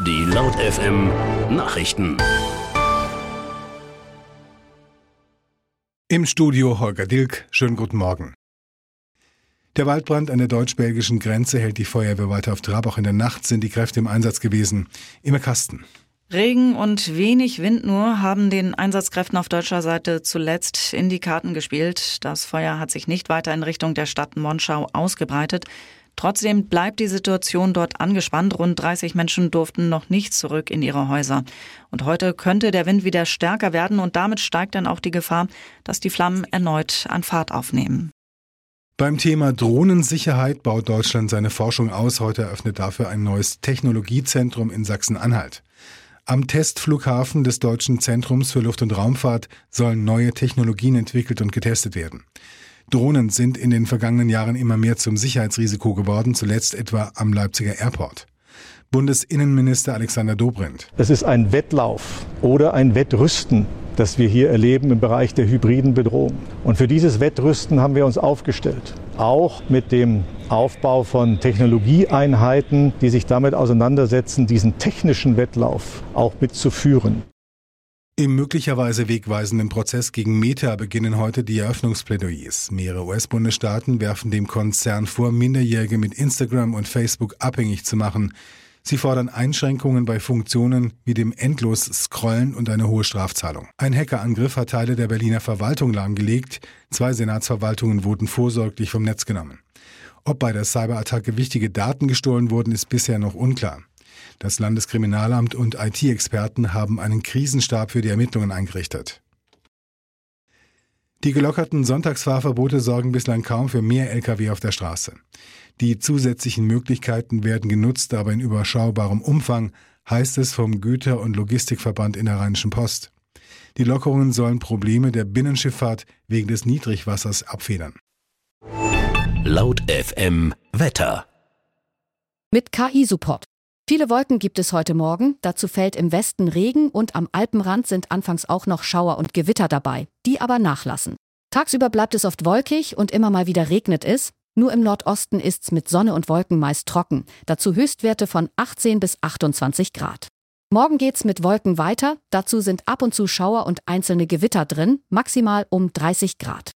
Die Laut FM Nachrichten. Im Studio Holger Dilk. Schönen guten Morgen. Der Waldbrand an der deutsch-belgischen Grenze hält die Feuerwehr weiter auf Trab. Auch in der Nacht sind die Kräfte im Einsatz gewesen. Immer Kasten. Regen und wenig Wind nur haben den Einsatzkräften auf deutscher Seite zuletzt in die Karten gespielt. Das Feuer hat sich nicht weiter in Richtung der Stadt Monschau ausgebreitet. Trotzdem bleibt die Situation dort angespannt. Rund 30 Menschen durften noch nicht zurück in ihre Häuser. Und heute könnte der Wind wieder stärker werden und damit steigt dann auch die Gefahr, dass die Flammen erneut an Fahrt aufnehmen. Beim Thema Drohnensicherheit baut Deutschland seine Forschung aus. Heute eröffnet dafür ein neues Technologiezentrum in Sachsen-Anhalt. Am Testflughafen des Deutschen Zentrums für Luft- und Raumfahrt sollen neue Technologien entwickelt und getestet werden. Drohnen sind in den vergangenen Jahren immer mehr zum Sicherheitsrisiko geworden, zuletzt etwa am Leipziger Airport. Bundesinnenminister Alexander Dobrindt. Es ist ein Wettlauf oder ein Wettrüsten, das wir hier erleben im Bereich der hybriden Bedrohung. Und für dieses Wettrüsten haben wir uns aufgestellt. Auch mit dem Aufbau von Technologieeinheiten, die sich damit auseinandersetzen, diesen technischen Wettlauf auch mitzuführen. Im möglicherweise wegweisenden Prozess gegen Meta beginnen heute die Eröffnungsplädoyers. Mehrere US-Bundesstaaten werfen dem Konzern vor, Minderjährige mit Instagram und Facebook abhängig zu machen. Sie fordern Einschränkungen bei Funktionen wie dem Endlos-Scrollen und eine hohe Strafzahlung. Ein Hackerangriff hat Teile der Berliner Verwaltung lahmgelegt. 2 Senatsverwaltungen wurden vorsorglich vom Netz genommen. Ob bei der Cyberattacke wichtige Daten gestohlen wurden, ist bisher noch unklar. Das Landeskriminalamt und IT-Experten haben einen Krisenstab für die Ermittlungen eingerichtet. Die gelockerten Sonntagsfahrverbote sorgen bislang kaum für mehr Lkw auf der Straße. Die zusätzlichen Möglichkeiten werden genutzt, aber in überschaubarem Umfang, heißt es vom Güter- und Logistikverband in der Rheinischen Post. Die Lockerungen sollen Probleme der Binnenschifffahrt wegen des Niedrigwassers abfedern. Laut FM Wetter. Mit KI-Support. Viele Wolken gibt es heute Morgen, dazu fällt im Westen Regen und am Alpenrand sind anfangs auch noch Schauer und Gewitter dabei, die aber nachlassen. Tagsüber bleibt es oft wolkig und immer mal wieder regnet es. Nur im Nordosten ist's mit Sonne und Wolken meist trocken, dazu Höchstwerte von 18 bis 28 Grad. Morgen geht's mit Wolken weiter, dazu sind ab und zu Schauer und einzelne Gewitter drin, maximal um 30 Grad.